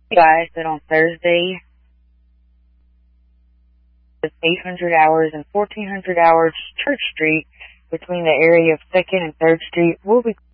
Guys, that on Thursday, it's 800 hours and 1400 hours Church Street between the area of 2nd and 3rd Street will be